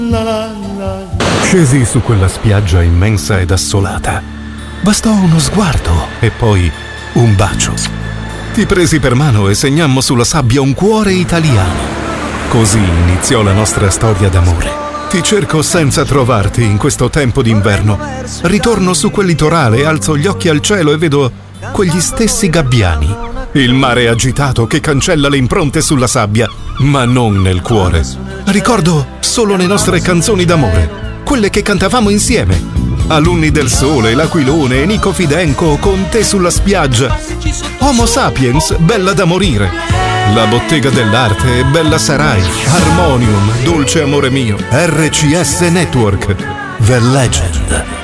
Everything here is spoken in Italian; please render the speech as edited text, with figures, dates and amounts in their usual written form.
Scesi su quella spiaggia immensa ed assolata. Bastò uno sguardo e poi un bacio. Ti presi per mano e segnammo sulla sabbia un cuore italiano. Così iniziò la nostra storia d'amore. Ti cerco senza trovarti in questo tempo d'inverno. Ritorno su quel litorale, alzo gli occhi al cielo e vedo quegli stessi gabbiani. Il mare agitato che cancella le impronte sulla sabbia, ma non nel cuore. Ricordo solo le nostre canzoni d'amore, quelle che cantavamo insieme. Alunni del Sole, L'Aquilone, Nico Fidenco, Con te sulla spiaggia. Homo Sapiens, bella da morire. La bottega dell'arte, bella sarai. Harmonium, dolce amore mio. RCS Network, The Legend.